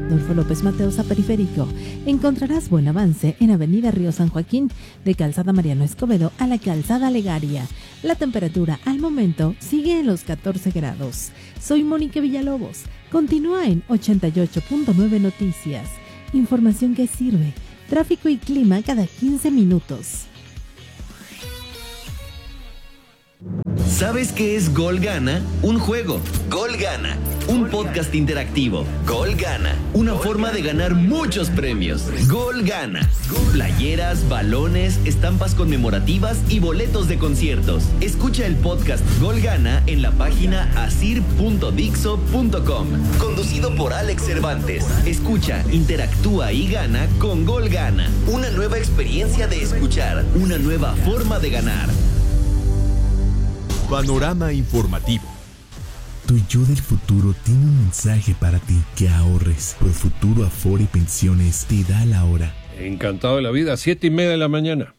Adolfo López Mateos a Periférico. Encontrarás buen avance en Avenida Río San Joaquín, de Calzada Mariano Escobedo a la Calzada Legaria. La temperatura al momento sigue en los 14 grados. Soy Mónica Villalobos. Continúa en 88.9 Noticias. Información que sirve. Tráfico y clima cada 15 minutos. ¿Sabes qué es Gol Gana? Un juego. Gol Gana. Un podcast interactivo. Gol Gana. Una forma de ganar muchos premios. Gol Gana. Playeras, balones, estampas conmemorativas y boletos de conciertos. Escucha el podcast Gol Gana en la página asir.dixo.com. Conducido por Alex Cervantes. Escucha, interactúa y gana con Gol Gana. Una nueva experiencia de escuchar. Una nueva forma de ganar. Panorama informativo. Tu yo del futuro tiene un mensaje para ti: que ahorres. Profuturo Afore y Pensiones te da la hora. Encantado de la vida, 7:30 de la mañana.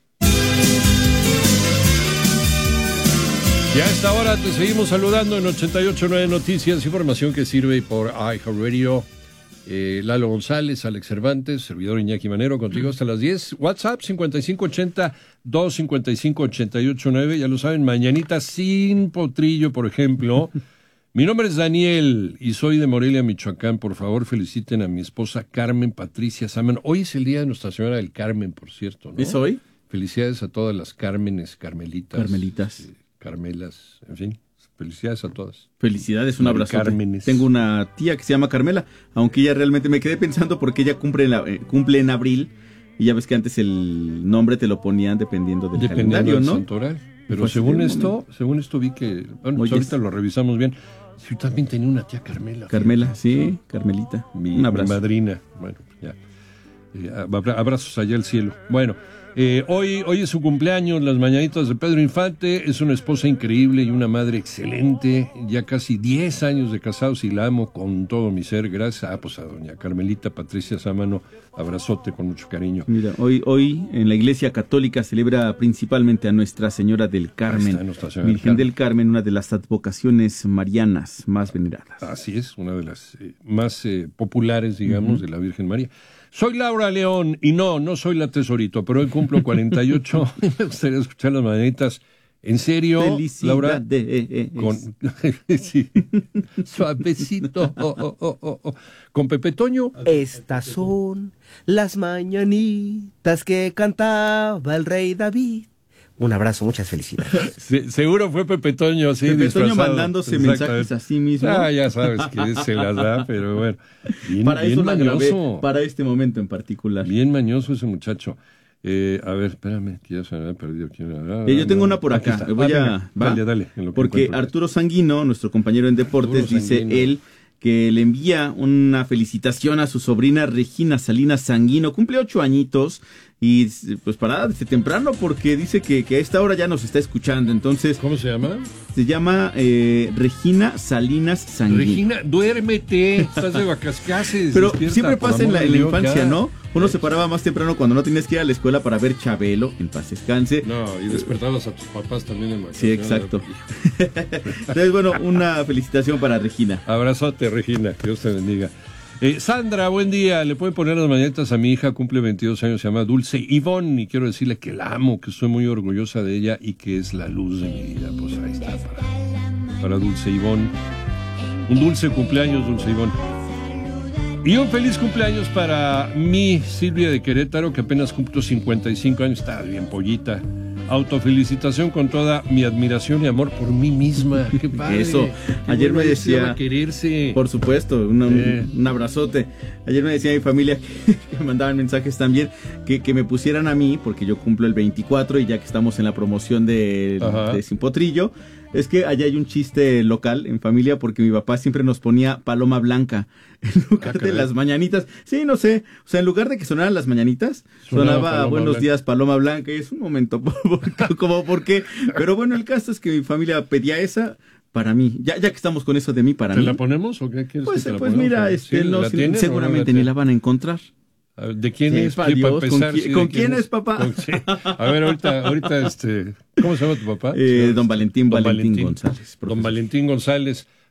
Y a esta hora te seguimos saludando en 88.9 Noticias, información que sirve por iHeartRadio. Lalo González, Alex Cervantes, servidor Iñaki Manero, contigo hasta las 10. WhatsApp 5580-255-889. Ya lo saben, mañanitas sin potrillo, por ejemplo. Mi nombre es Daniel y soy de Morelia, Michoacán. Por favor, feliciten a mi esposa Carmen Patricia Sámano. Hoy es el día de Nuestra Señora del Carmen, por cierto, ¿no? ¿Es hoy? Felicidades a todas las Cármenes, Carmelitas. Carmelas, en fin. Felicidades a todas. Felicidades, un abrazo. Cármenes. Tengo una tía que se llama Carmela, aunque ella realmente me quedé pensando porque ella cumple en abril, y ya ves que antes el nombre te lo ponían dependiendo del calendario, ¿no? Santoral. Pero según esto vi que, bueno, pues ahorita lo revisamos bien. Yo también tenía una tía Carmela. Carmela, sí, Carmelita. Un abrazo. Mi madrina. Bueno, ya. Abrazos allá al cielo. Bueno, hoy es su cumpleaños, las mañanitas de Pedro Infante. Es una esposa increíble y una madre excelente. Ya casi 10 años de casados y la amo con todo mi ser. Gracias a doña Carmelita Patricia Sámano. Abrazote con mucho cariño. Mira, hoy en la Iglesia Católica celebra principalmente a Nuestra Señora del Carmen, Virgen del Carmen, una de las advocaciones marianas más veneradas. Así es, una de las más populares, digamos, de la Virgen María. Soy Laura León y no soy la Tesorito, pero hoy cumplo 48. Me gustaría escuchar las mañanitas. ¿En serio, Laura? Sí. Suavecito. Con Pepe Toño. Estas son las mañanitas que cantaba el rey David. Un abrazo, muchas felicidades. Seguro fue Pepe Toño, sí, Pepe disfrazado. Toño mandándose mensajes a sí mismo. Ya sabes que se las da, pero bueno. Para eso la grabé, para este momento en particular. Bien mañoso ese muchacho. A ver, espérame, que ya se me había perdido. Yo tengo una por acá. Dale. Porque Arturo Sanguino, nuestro compañero en deportes, dice él que le envía una felicitación a su sobrina Regina Salinas Sanguino. Cumple 8 añitos y pues para desde temprano, porque dice que a esta hora ya nos está escuchando. Entonces, ¿cómo se llama? Se llama Regina Salinas Sanguino. Regina, duérmete, estás de vacaciones. Pero siempre pasa en la infancia, ¿no? Uno se paraba más temprano cuando no tenías que ir a la escuela para ver Chabelo, en paz descanse. No, y despertabas a tus papás también en vacaciones. Sí, exacto. Entonces, bueno, una felicitación para Regina. Abrazote, Regina, que Dios te bendiga. Sandra, buen día. Le pueden poner las mañanitas a mi hija, cumple 22 años, se llama Dulce Ivonne, y quiero decirle que la amo, que estoy muy orgullosa de ella y que es la luz de mi vida. Pues ahí está, para Dulce Ivonne. Un dulce cumpleaños, Dulce Ivonne. Y un feliz cumpleaños para mi Silvia de Querétaro, que apenas cumplió 55 años, está bien pollita. Autofelicitación con toda mi admiración y amor por mí misma. Qué padre. Eso. Ayer me decía, quererse. Por supuesto, un abrazote. Ayer me decía mi familia que me mandaban mensajes también que me pusieran a mí, porque yo cumplo el 24 y ya que estamos en la promoción de Sin Potrillo. Es que allá hay un chiste local en familia, porque mi papá siempre nos ponía Paloma Blanca en lugar de las mañanitas. Sí, no sé. O sea, en lugar de que sonaran las mañanitas, sonaba Buenos días, Paloma Blanca. Y es un momento como por qué. Pero bueno, el caso es que mi familia pedía esa para mí. Ya que estamos con eso de mí, para mí. ¿Te la ponemos o qué quieres? Pues, que te la pues ponemos? mira, ¿Sí, seguramente ni la van a encontrar. ¿De quién es? Dios, ¿Con quién es, papá? A ver, ahorita, ¿cómo se llama tu papá? Don Valentín González. Don Valentín González,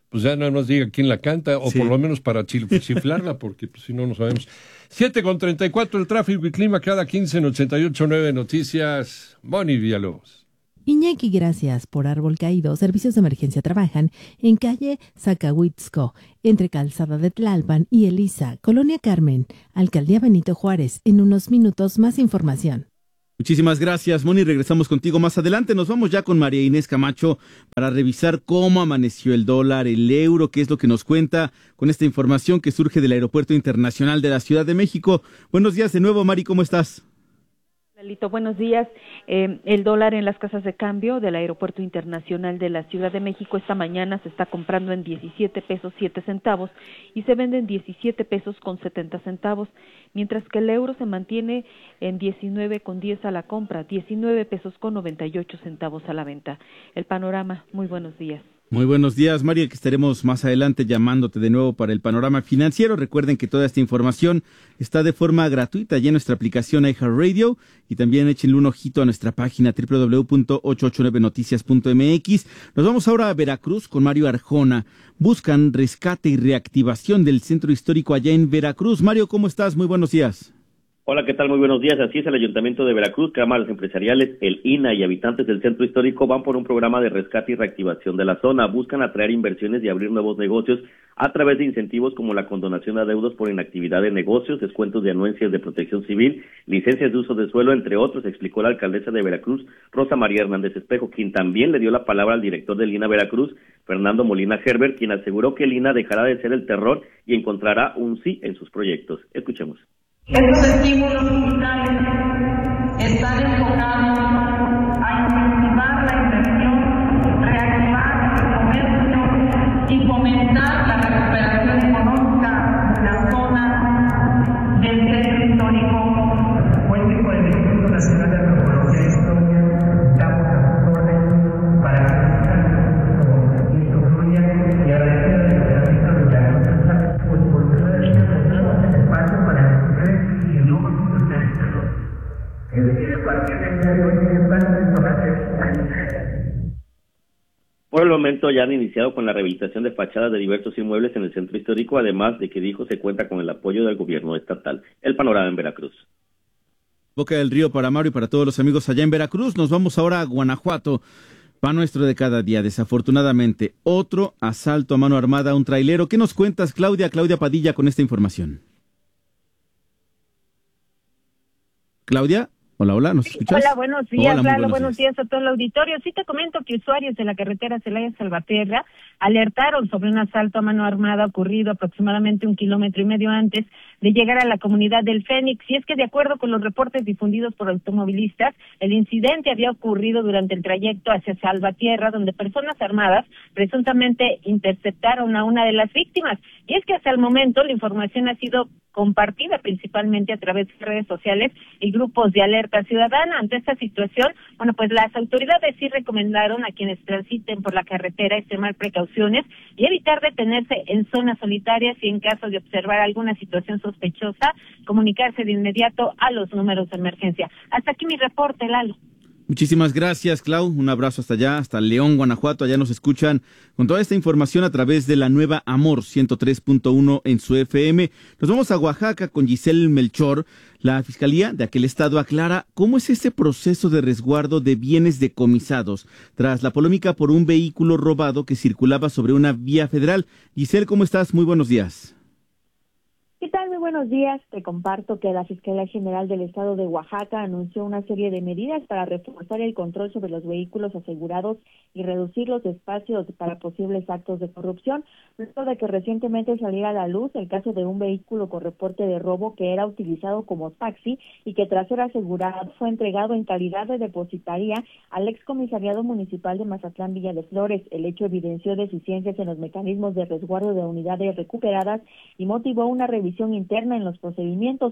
pues ya no nos diga quién la canta, o por lo menos para chiflarla, porque pues, si no, no sabemos. 7:34 el tráfico y clima cada 15 en 88.9 Noticias. Moni Villalobos. Iñaki, gracias por árbol caído. Servicios de emergencia trabajan en calle Zacahuitzco, entre Calzada de Tlalpan y Elisa, Colonia Carmen, Alcaldía Benito Juárez. En unos minutos más información. Muchísimas gracias, Moni. Regresamos contigo más adelante. Nos vamos ya con María Inés Camacho para revisar cómo amaneció el dólar, el euro, qué es lo que nos cuenta con esta información que surge del Aeropuerto Internacional de la Ciudad de México. Buenos días de nuevo, Mari, ¿cómo estás? Lalito, buenos días. El dólar en las casas de cambio del Aeropuerto Internacional de la Ciudad de México esta mañana se está comprando en 17 pesos 7 centavos y se vende en 17 pesos con 70 centavos, mientras que el euro se mantiene en 19,10 a la compra, 19 pesos con 98 centavos a la venta. El panorama, muy buenos días. Muy buenos días, María, que estaremos más adelante llamándote de nuevo para el panorama financiero. Recuerden que toda esta información está de forma gratuita ya en nuestra aplicación iHeartRadio y también échenle un ojito a nuestra página www.889noticias.mx. Nos vamos ahora a Veracruz con Mario Arjona. Buscan rescate y reactivación del centro histórico allá en Veracruz. Mario, ¿cómo estás? Muy buenos días. Hola, ¿qué tal? Muy buenos días. Así es, el Ayuntamiento de Veracruz, cámaras empresariales, el INA y habitantes del centro histórico van por un programa de rescate y reactivación de la zona. Buscan atraer inversiones y abrir nuevos negocios a través de incentivos como la condonación de adeudos por inactividad de negocios, descuentos de anuencias de protección civil, licencias de uso de suelo, entre otros, explicó la alcaldesa de Veracruz, Rosa María Hernández Espejo, quien también le dio la palabra al director del INA Veracruz, Fernando Molina Herbert, quien aseguró que el INA dejará de ser el terror y encontrará un sí en sus proyectos. Escuchemos. Estos estímulos fiscales están enfocados a incentivar la inversión, reactivar el comercio y fomentar la recuperación económica de la zona del centro histórico. Hoy mismo el Instituto Nacional de Antropología e Historia damos a sus órdenes para que esto fluya y agradecer al Ayuntamiento de Veracruz por el espacio para Por el momento ya han iniciado con la rehabilitación de fachadas de diversos inmuebles en el centro histórico, además de que dijo se cuenta con el apoyo del gobierno estatal. El panorama en Veracruz. Boca del Río para Mario y para todos los amigos allá en Veracruz. Nos vamos ahora a Guanajuato. Pan nuestro de cada día, desafortunadamente, otro asalto a mano armada a un trailero. ¿Qué nos cuentas, Claudia Padilla, con esta información? Claudia, hola, ¿nos escuchas? Hola, buenos días, Hola, buenos días a todo el auditorio. Sí te comento que usuarios de la carretera Celaya-Salvatierra alertaron sobre un asalto a mano armada ocurrido aproximadamente 1,5 kilómetros antes de llegar a la comunidad del Fénix. Y es que de acuerdo con los reportes difundidos por automovilistas, el incidente había ocurrido durante el trayecto hacia Salvatierra, donde personas armadas presuntamente interceptaron a una de las víctimas. Y es que hasta el momento la información ha sido compartida principalmente a través de redes sociales y grupos de alerta ciudadana. Ante esta situación, pues las autoridades sí recomendaron a quienes transiten por la carretera extremar precauciones y evitar detenerse en zonas solitarias y en caso de observar alguna situación sospechosa, comunicarse de inmediato a los números de emergencia. Hasta aquí mi reporte, Lalo. Muchísimas gracias, Clau. Un abrazo hasta allá, hasta León, Guanajuato. Allá nos escuchan con toda esta información a través de la nueva Amor 103.1 en su FM. Nos vamos a Oaxaca con Giselle Melchor. La Fiscalía de aquel estado aclara cómo es ese proceso de resguardo de bienes decomisados tras la polémica por un vehículo robado que circulaba sobre una vía federal. Giselle, ¿cómo estás? Muy buenos días. ¿Qué tal? Muy buenos días. Te comparto que la Fiscalía General del Estado de Oaxaca anunció una serie de medidas para reforzar el control sobre los vehículos asegurados y reducir los espacios para posibles actos de corrupción, luego de que recientemente saliera a la luz el caso de un vehículo con reporte de robo que era utilizado como taxi y que tras ser asegurado fue entregado en calidad de depositaria al excomisariado municipal de Mazatlán Villa de Flores. El hecho evidenció deficiencias en los mecanismos de resguardo de unidades recuperadas y motivó una revisión interna en los procedimientos.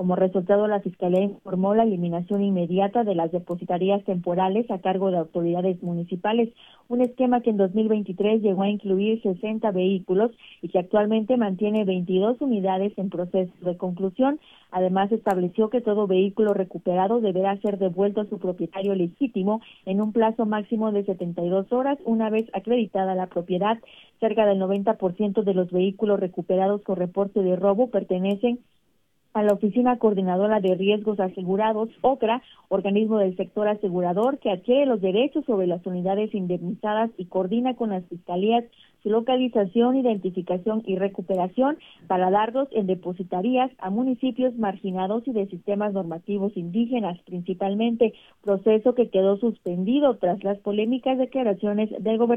Como resultado, la Fiscalía informó la eliminación inmediata de las depositarias temporales a cargo de autoridades municipales, un esquema que en 2023 llegó a incluir 60 vehículos y que actualmente mantiene 22 unidades en proceso de conclusión. Además, estableció que todo vehículo recuperado deberá ser devuelto a su propietario legítimo en un plazo máximo de 72 horas, una vez acreditada la propiedad. Cerca del 90% de los vehículos recuperados con reporte de robo pertenecen a la Oficina Coordinadora de Riesgos Asegurados, OCRA, organismo del sector asegurador que adquiere los derechos sobre las unidades indemnizadas y coordina con las fiscalías su localización, identificación y recuperación para darlos en depositarías a municipios marginados y de sistemas normativos indígenas, principalmente, proceso que quedó suspendido tras las polémicas declaraciones del gobernador